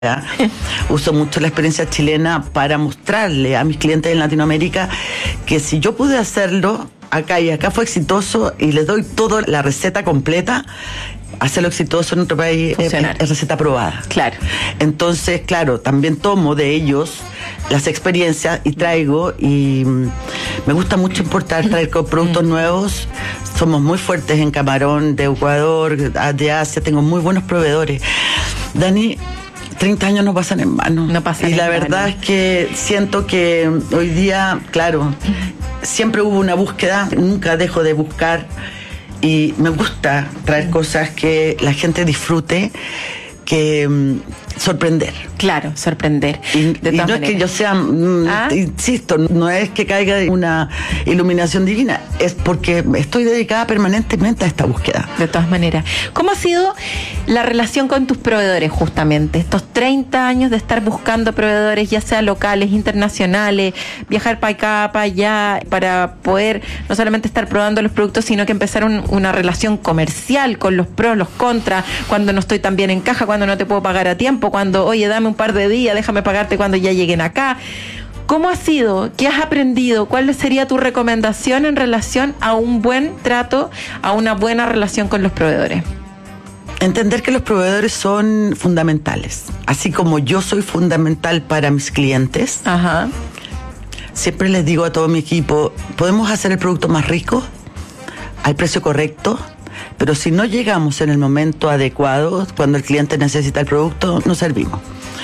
¿ya? Uso mucho la experiencia chilena para mostrarle a mis clientes en Latinoamérica que si yo pude hacerlo acá y acá fue exitoso y les doy toda la receta completa, hacerlo exitoso en otro país es receta probada. Claro. Entonces, claro, también tomo de ellos las experiencias y traigo, y me gusta mucho importar, traer productos nuevos. Somos muy fuertes en camarón de Ecuador, de Asia, tengo muy buenos proveedores. Dani, 30 años no pasan en vano. No pasan y en la vano. verdad es que siento que hoy día, claro, siempre hubo una búsqueda, nunca dejo de buscar. Y me gusta traer cosas que la gente disfrute, que sorprender. Claro, sorprender. Y De todas no maneras. es que yo sea, insisto, no es que caiga una iluminación divina, es porque estoy dedicada permanentemente a esta búsqueda. De todas maneras. ¿Cómo ha sido la relación con tus proveedores justamente? Estos 30 años de estar buscando proveedores, ya sea locales, internacionales, viajar para acá, para allá, para poder no solamente estar probando los productos, sino que empezar una relación comercial con los pros, los contras, cuando no estoy tan bien en caja, cuando no te puedo pagar a tiempo, cuando, oye, dame un par de días, déjame pagarte cuando ya lleguen acá. ¿Cómo ha sido? ¿Qué has aprendido? ¿Cuál sería tu recomendación en relación a un buen trato, a una buena relación con los proveedores? Entender que los proveedores son fundamentales. Así como yo soy fundamental para mis clientes, Ajá. siempre les digo a todo mi equipo, podemos hacer el producto más rico, al precio correcto, pero si no llegamos en el momento adecuado, cuando el cliente necesita el producto, no servimos.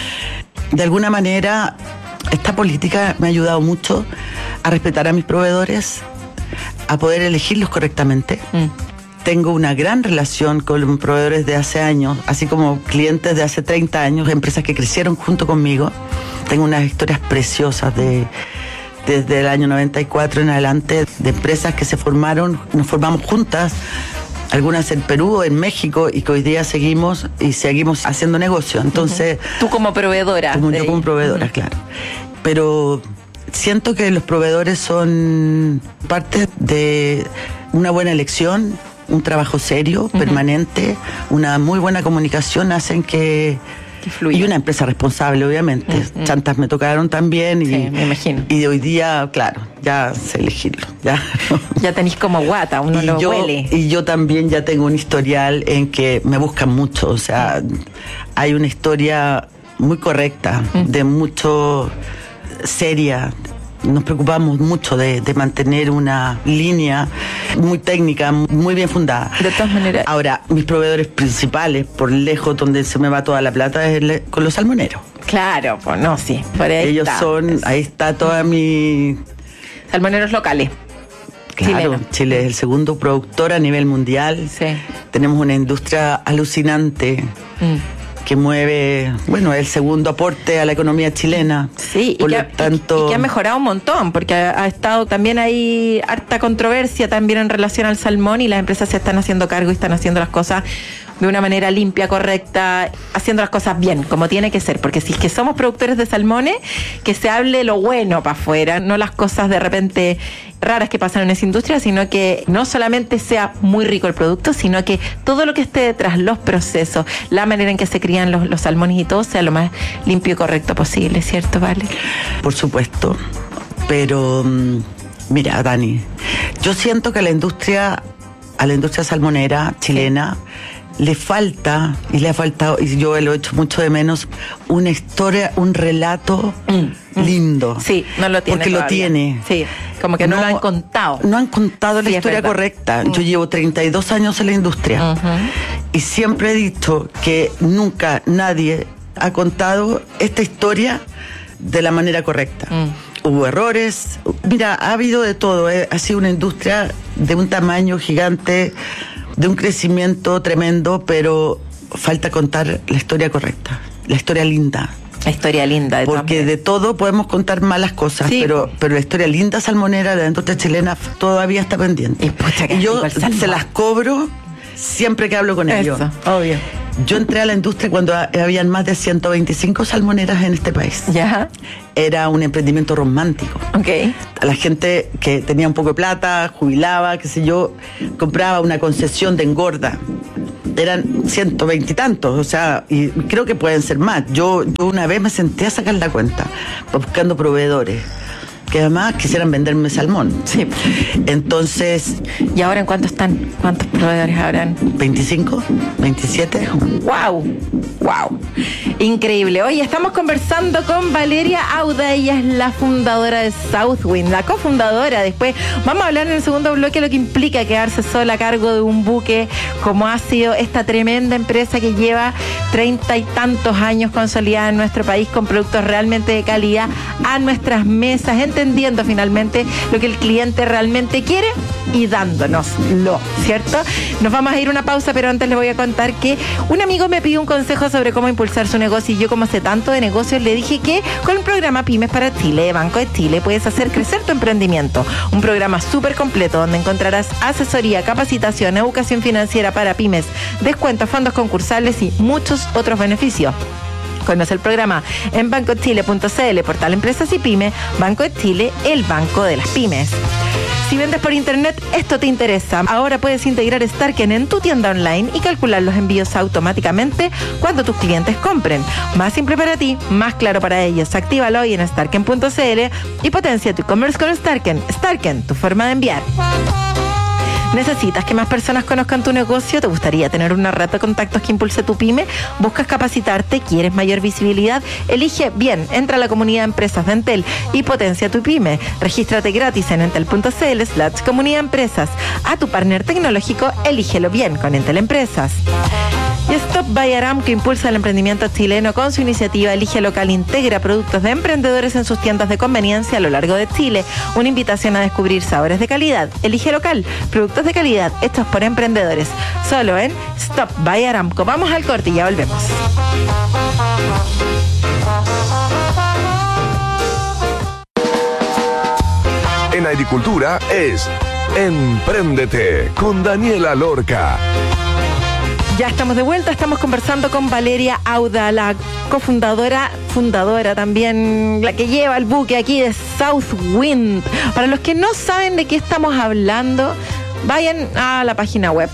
De alguna manera, esta política me ha ayudado mucho a respetar a mis proveedores, a poder elegirlos correctamente. Tengo una gran relación con proveedores de hace años, así como clientes de hace 30 años, empresas que crecieron junto conmigo. Tengo unas historias preciosas desde el año 94 en adelante, de empresas que se formaron, nos formamos juntas, algunas en Perú, en México, y que hoy día seguimos haciendo negocio. Entonces, Tú como proveedora. yo como proveedora, claro. Pero siento que los proveedores son parte de una buena elección, un trabajo serio, permanente, una muy buena comunicación, hacen que fluya. Y una empresa responsable, obviamente. Chantas me tocaron también. Sí, me imagino. Y de hoy día, claro, ya sé elegirlo. Ya tenéis como guata, uno lo huele. Y yo también ya tengo un historial en que me buscan mucho. O sea, hay una historia muy correcta, de mucho seria. Nos preocupamos mucho de mantener una línea muy técnica, muy bien fundada. De todas maneras. Ahora, mis proveedores principales, por lejos, donde se me va toda la plata, es con los salmoneros. Claro, pues no, sí. Por ahí Ellos está. ahí está toda mi... Salmoneros locales. Claro, Chileno. Chile es el segundo productor a nivel mundial. Sí. Tenemos una industria alucinante que mueve, es el segundo aporte a la economía chilena. Sí, Por y lo tanto, que ha mejorado un montón, porque ha estado también ahí harta controversia también en relación al salmón, y las empresas se están haciendo cargo y están haciendo las cosas de una manera limpia, correcta, haciendo las cosas bien, como tiene que ser, porque si es que somos productores de salmones, que se hable lo bueno para afuera, no las cosas de repente raras que pasan en esa industria, sino que no solamente sea muy rico el producto, sino que todo lo que esté detrás, los procesos, la manera en que se crían los salmones y todo, sea lo más limpio y correcto posible, ¿cierto, Vale? por supuesto, pero mira, Dani, yo siento que a la industria salmonera chilena le falta, y le ha faltado, y yo lo he hecho mucho de menos, una historia, un relato lindo. Sí, no lo tiene Porque todavía. lo tiene. Sí, como que no lo han contado. No han contado la Sí, es historia verdad. correcta. Yo llevo 32 años en la industria y siempre he dicho que nunca nadie ha contado esta historia de la manera correcta. Hubo errores. Mira, ha habido de todo. Ha sido una industria de un tamaño gigante, de un crecimiento tremendo, pero falta contar la historia correcta, la historia linda. La historia linda. Porque de todo podemos contar malas cosas, Sí. pero la historia linda salmonera de la industria chilena todavía está pendiente. Y pucha, que Y yo rico el salmón. se las cobro siempre que hablo con ellos. Eso, obvio. Yo entré a la industria cuando habían más de 125 salmoneras en este país. Ya, Era un emprendimiento romántico. ok. A la gente que tenía un poco de plata, jubilaba, qué sé yo, compraba una concesión de engorda. eran 120 y tantos, o sea, y creo que pueden ser más. Yo una vez me senté a sacar la cuenta, buscando proveedores que además quisieran venderme salmón. Sí. Entonces... ¿Y ahora en cuánto están? ¿Cuántos proveedores habrán? 25, 27. ¡Wow! ¡Wow! Increíble. Hoy estamos conversando con Valeria Auda. Ella es la fundadora de Southwind, la cofundadora. Después vamos a hablar en el segundo bloque lo que implica quedarse sola a cargo de un buque, como ha sido esta tremenda empresa que lleva 30 y tantos años consolidada en nuestro país con productos realmente de calidad a nuestras mesas, entendiendo finalmente lo que el cliente realmente quiere y dándonoslo, ¿cierto? Nos vamos a ir a una pausa, pero antes les voy a contar que un amigo me pidió un consejo sobre cómo impulsar su negocio y yo, como sé tanto de negocios, le dije que con el programa Pymes para Chile de Banco de Chile puedes hacer crecer tu emprendimiento. Un programa súper completo donde encontrarás asesoría, capacitación, educación financiera para pymes, descuentos, fondos concursales y muchos otros beneficios. Conoce el programa en bancochile.cl, portal Empresas y Pymes. Banco de Chile, el banco de las pymes. Si vendes por internet, esto te interesa. Ahora puedes integrar Starken en tu tienda online y calcular los envíos automáticamente cuando tus clientes compren. Más simple para ti, más claro para ellos. Actívalo hoy en starken.cl y potencia tu e-commerce con Starken. Starken, tu forma de enviar. ¿Necesitas que más personas conozcan tu negocio? ¿Te gustaría tener una red de contactos que impulse tu pyme? ¿Buscas capacitarte? ¿Quieres mayor visibilidad? Elige bien. Entra a la comunidad de empresas de Entel y potencia tu pyme. Regístrate gratis en entel.cl/comunidad empresas. A tu partner tecnológico, elígelo bien con Entel Empresas. Y Stop by Aram, que impulsa el emprendimiento chileno con su iniciativa Elige Local, integra productos de emprendedores en sus tiendas de conveniencia a lo largo de Chile. Una invitación a descubrir sabores de calidad. Elige Local, productos de calidad hechos por emprendedores. Solo en Stop by Aramco. Vamos al corte y ya volvemos. En agricultura es Empréndete con Daniela Lorca. Ya estamos de vuelta, estamos conversando con Valeria Auda, la cofundadora, fundadora también, la que lleva el buque aquí de Southwind. Para los que no saben de qué estamos hablando, vayan a la página web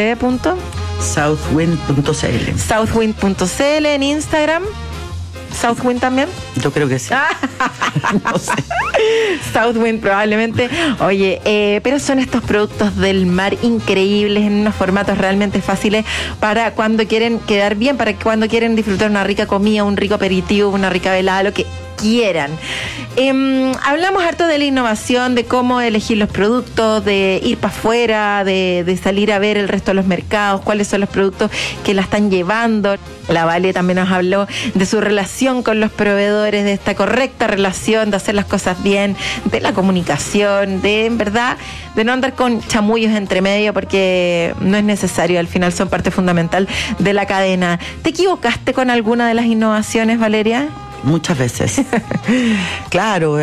Southwind.cl. Southwind.cl en Instagram. ¿Southwind también? Yo creo que sí. No sé. Southwind probablemente. Oye, pero son estos productos del mar increíbles en unos formatos realmente fáciles para cuando quieren quedar bien, para cuando quieren disfrutar una rica comida, un rico aperitivo, una rica velada, lo que quieran. Hablamos harto de la innovación, de cómo elegir los productos, de ir para afuera, de salir a ver el resto de los mercados, cuáles son los productos que la están llevando. La Vale también nos habló de su relación con los proveedores, de esta correcta relación, de hacer las cosas bien, de la comunicación, de, en verdad, de no andar con chamullos entre medio, porque no es necesario, al final son parte fundamental de la cadena. ¿Te equivocaste con alguna de las innovaciones, Valeria? Muchas veces. Claro,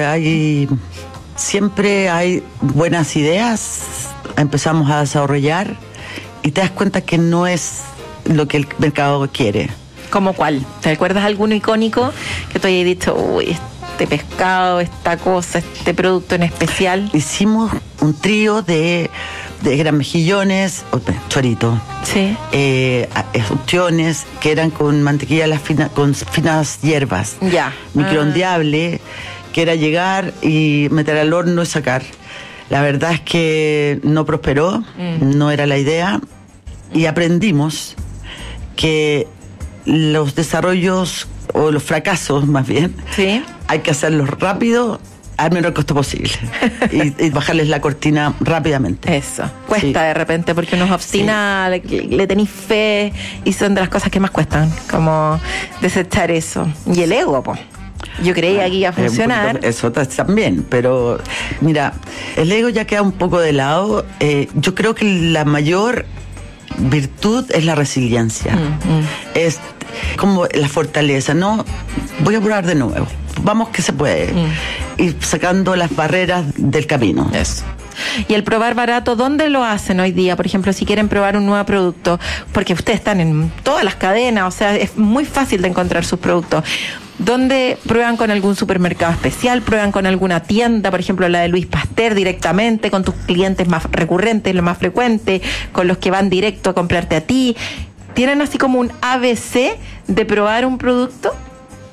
siempre hay buenas ideas, empezamos a desarrollar y te das cuenta que no es lo que el mercado quiere. ¿Cómo cuál? ¿Te recuerdas alguno icónico que tú hayas dicho, uy, este pescado, esta cosa, este producto en especial? Hicimos un trío de eran mejillones, chorito. Sí. Opciones que eran con mantequilla con finas hierbas. Ya. Microondeable, que era llegar y meter al horno y sacar. La verdad es que no prosperó, no era la idea. Y aprendimos que los desarrollos, o los fracasos más bien, ¿sí?, hay que hacerlos rápido, al menor costo posible y bajarles la cortina rápidamente. Eso, cuesta, sí, de repente, porque uno se obstina, sí, le tenéis fe y son de las cosas que más cuestan, como desechar eso. Y el ego, pues. Yo creía que iba a funcionar. Eso también, pero mira, el ego ya queda un poco de lado. Yo creo que la mayor virtud es la resiliencia. Es como la fortaleza, ¿no? Voy a probar de nuevo. Vamos que se puede. Ir sacando las barreras del camino. Eso. Y el probar barato, ¿dónde lo hacen hoy día? Por ejemplo, si quieren probar un nuevo producto, porque ustedes están en todas las cadenas, o sea, es muy fácil de encontrar sus productos. ¿Dónde prueban? ¿Con algún supermercado especial? ¿Prueban con alguna tienda? Por ejemplo, la de Luis Pasteur directamente, con tus clientes más recurrentes, lo más frecuente, con los que van directo a comprarte a ti. ¿Tienen así como un ABC de probar un producto?